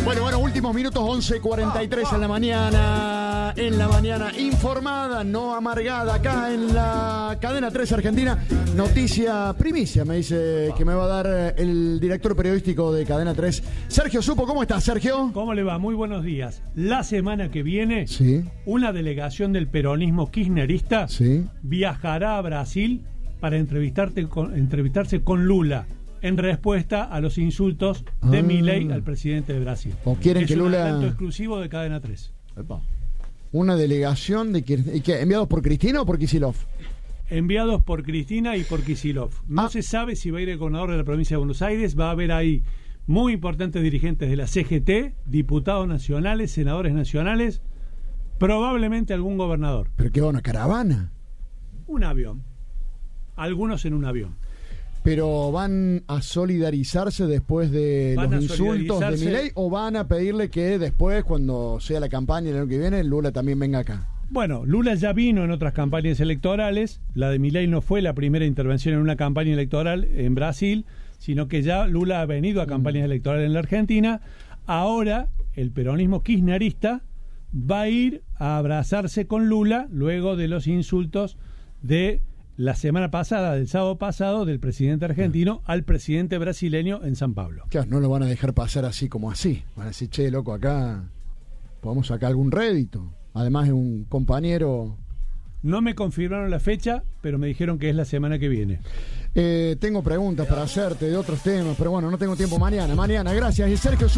Bueno, últimos minutos, 11:43 en la mañana, informada, no amargada, acá en la cadena 3 Argentina. Noticia primicia, me dice que me va a dar el director periodístico de cadena 3, Sergio Supo. ¿Cómo estás, Sergio? ¿Cómo le va? Muy buenos días. La semana que viene, Sí. una delegación del peronismo kirchnerista Sí. viajará a Brasil para entrevistarse con Lula en respuesta a los insultos de Milei al presidente de Brasil. ¿O quieren es que Lula... un adelanto exclusivo de Cadena 3. Epa. Una delegación de enviados por Cristina o por Kicillof. Enviados por Cristina y por Kicillof. No se sabe si va a ir el gobernador de la provincia de Buenos Aires. Va a haber ahí muy importantes dirigentes de la CGT, diputados nacionales, senadores nacionales, probablemente algún gobernador. ¿Pero qué va, una caravana? Un avión. Algunos en un avión. ¿Pero van a solidarizarse después de Van los a insultos de solidarizarse. Milei o van a pedirle que después, cuando sea la campaña el año que viene, Lula también venga acá? Bueno, Lula ya vino en otras campañas electorales. La de Milei no fue la primera intervención en una campaña electoral en Brasil, sino que ya Lula ha venido a campañas electorales en la Argentina. Ahora el peronismo kirchnerista va a ir a abrazarse con Lula luego de los insultos de la semana pasada, del sábado pasado, del presidente argentino al presidente brasileño en San Pablo. Claro, no lo van a dejar pasar así como así. Van a decir, che, loco, acá podemos sacar algún rédito. Además es un compañero... No me confirmaron la fecha, pero me dijeron que es la semana que viene. Tengo preguntas para hacerte de otros temas, pero bueno, no tengo tiempo mañana. Gracias. Y Sergio